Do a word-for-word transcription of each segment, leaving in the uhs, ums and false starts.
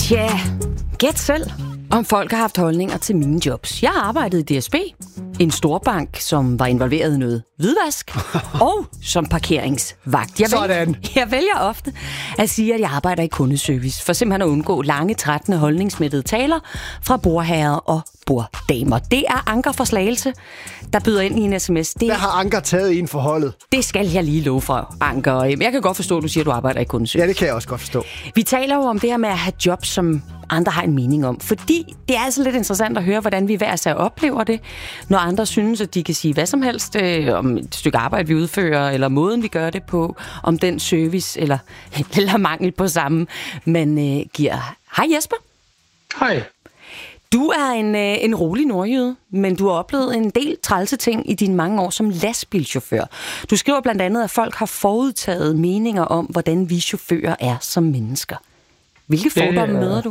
Tja, gæt selv, om folk har haft holdninger til mine jobs. Jeg har arbejdet i D S B, en storbank, som var involveret i noget hvidvask, og som parkeringsvagt. Jeg Sådan. Vælger, jeg vælger ofte at sige, at jeg arbejder i kundeservice, for simpelthen at undgå lange, trættende, holdningsmættede taler fra bordherrer og borddamer. Det er Anker fra Slagelse, der byder ind i en sms. Det, Hvad har Anker taget i en forholdet? det skal jeg lige love for, Anker. Jeg kan godt forstå, at du siger, at du arbejder i kundeservice. Ja, det kan jeg også godt forstå. Vi taler jo om det her med at have job, som andre har en mening om. Fordi det er altså lidt interessant at høre, hvordan vi hver især oplever det, når andre synes, at de kan sige hvad som helst øh, om et stykke arbejde, vi udfører, eller måden, vi gør det på, om den service, eller, eller mangel på samme, man øh, giver. Hej Jesper. Hej. Du er en, øh, en rolig nordjyde, men du har oplevet en del trælse ting i dine mange år som lastbilchauffør. Du skriver blandt andet, at folk har forudtaget meninger om, hvordan vi chauffører er som mennesker. Hvilke fordomme Det, møder du?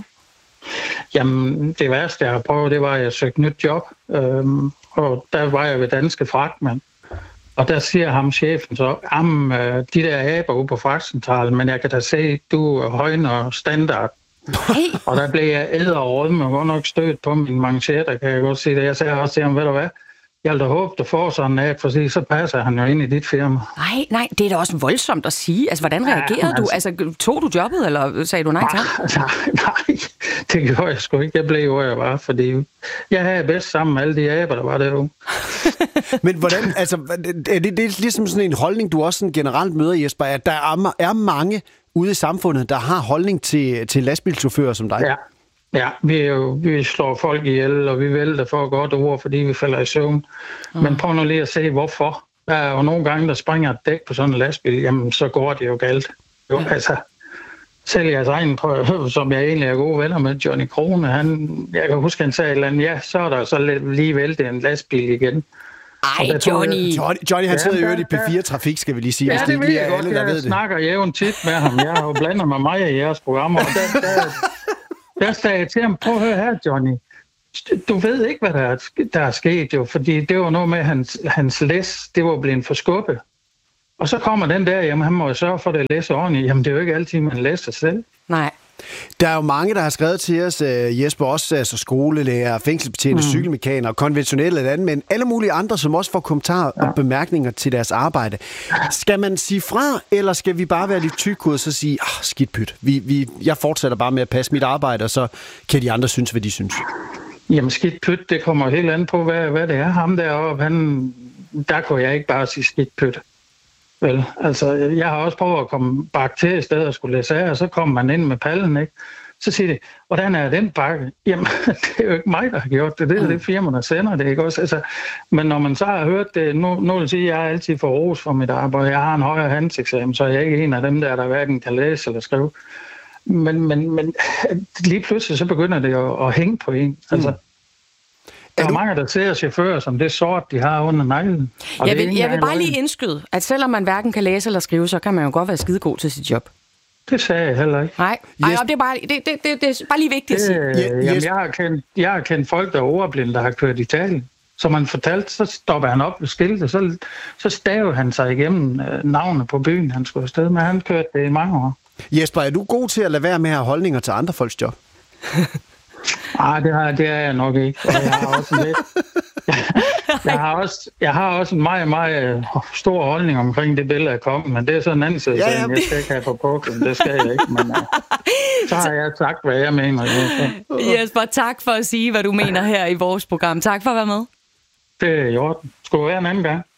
Jamen, det værste, jeg har prøvet, det var, at jeg søgte nyt job. Øhm, og der var jeg ved Danske Fragtmænd. Og der siger ham chefen så, jamen, de der aber ude på fragtcentralen, men jeg kan da se, du er højner standard. Hey. Og der blev jeg æderåd, men godt nok stødt på min manchetter, kan jeg godt sige det. Jeg sagde også til ham, ved du hvad, jeg vil da håbe, du får sådan en ab, for så passer han jo ind i dit firma. Nej, nej, det er da også voldsomt at sige. Altså, hvordan reagerede ja, du? Altså, tog du jobbet, eller sagde du nej tak? Nej, nej, det gjorde jeg sgu ikke. Jeg blev hvor jeg var, fordi jeg havde bedst sammen med alle de aber, der var derude. Men hvordan, altså, er det, det er ligesom sådan en holdning, du også sådan generelt møder, Jesper, at der er, er mange ude i samfundet, der har holdning til, til lastbilchauffører som dig? Ja. Ja, vi, er jo, vi slår folk ihjel, og vi vælter for godt ord, fordi vi falder i søvn. Mm. Men prøv nu lige at se, hvorfor. Der er jo nogle gange, der springer et dæk på sådan en lastbil, jamen så går det jo galt. Jo, mm. altså, selv jeres egen prøv, som jeg egentlig er gode venner med, Johnny Krone, han, jeg kan huske, han sagde et eller andet, ja, så er der så lige væltet en lastbil igen. Ej, Johnny. Johnny, Johnny, han sidder ja, jo i P fire Trafik, skal vi lige sige. Ja, det, det ved jeg godt. Alle, der jeg ved det. snakker jævnt tit med ham. Jeg har jo blandet mig meget i jeres programmer, og der, der, der sagde jeg til ham, prøv at høre her, Johnny. Du ved ikke, hvad der er, der er sket jo, fordi det var noget med, at hans, hans læs, det var blevet forskubbet. Og så kommer den der, jamen han må jo sørge for, at det læser ordentligt. Jamen det er jo ikke altid, man læser selv. Nej. Der er jo mange, der har skrevet til os, Jesper, også altså skolelærer, fængselsbetjente, mm. cykelmekaner, konventionelle eller andet, men alle mulige andre, som også får kommentarer ja. og bemærkninger til deres arbejde. Skal man sige fra, eller skal vi bare være lidt tykkode og så sige, ah, skidt pyt, vi, vi, jeg fortsætter bare med at passe mit arbejde, og så kan de andre synes, hvad de synes? Jamen skidt pyt, det kommer helt an på, hvad, hvad det er. Ham deroppe, han, der kunne jeg ikke bare sige skidt pyt. Vel, altså, jeg har også prøvet at komme bakke til et sted og skulle læse af, og så kommer man ind med pallen, ikke? Så siger de, hvordan er den bakke? Jamen, det er jo ikke mig, der har gjort det. Det er det firma, der sender det, ikke også? Altså, men når man så har hørt det, nu, nu vil jeg sige, at jeg er altid for ros for mit arbejde. Jeg har en højere handelseksamen, så jeg er ikke en af dem der, der hverken kan læse eller skrive. Men, men, men lige pludselig, så begynder det at, at hænge på en. Altså, mm. Der er, er du... mange, der ser chauffører som det sort, de har under neglen. Jeg vil, jeg vil bare lige indskyde, at selvom man hverken kan læse eller skrive, så kan man jo godt være skidegod til sit job. Det sagde jeg heller ikke. Nej, yes. Ej, det, er bare, det, det, det, det er bare lige vigtigt det, at sige. Yes. Jamen, jeg, har kendt, jeg har kendt folk, der er ordblinde, der har kørt i Italien. Som han fortalte, så stopper han op ved skiltet, så, så staver han sig igennem navnet på byen, han skulle afsted med. Han kørte det i mange år. Jesper, er du god til at lade være med at have holdninger til andre folks job? Nej, det, har, det er jeg nok ikke. Og jeg har også lidt... Jeg har også, jeg har også en meget, meget stor holdning omkring det billede, jeg kom, men det er sådan en anden side, ja, ja. Jeg skal ikke have på puklen, det skal jeg ikke, men uh, så har jeg sagt, hvad jeg mener. Jesper, tak for at sige, hvad du mener her i vores program. Tak for at være med. Det er i orden. Skulle være en anden gang.